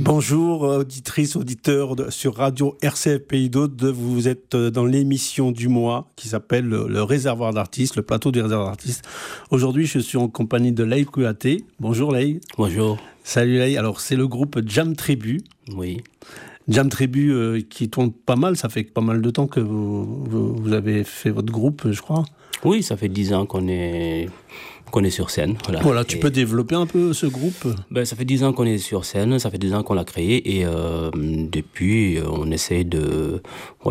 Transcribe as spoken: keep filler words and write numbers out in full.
Bonjour auditrices, auditeurs de, sur Radio R C F Pays d'Aude. Vous êtes dans l'émission du mois qui s'appelle le, le Réservoir d'artistes, le plateau du Réservoir d'artistes. Aujourd'hui, je suis en compagnie de Lay Kouyaté. Bonjour Lay. Bonjour. Salut Lay. Alors c'est le groupe Jam Tribu. Oui. Jam Tribu euh, qui tourne pas mal. Ça fait pas mal de temps que vous, vous, vous avez fait votre groupe, je crois. Oui, ça fait dix ans qu'on est, qu'on est sur scène. Voilà, voilà tu et peux développer un peu ce groupe? Ben, ça fait dix ans qu'on est sur scène, ça fait dix ans qu'on l'a créé et euh, depuis, on essaie de...